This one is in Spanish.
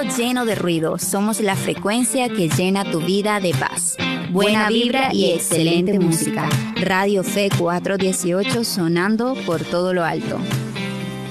lleno de ruido, somos la frecuencia que llena tu vida de paz. Buena vibra y excelente música. Radio Fe 418 sonando por todo lo alto.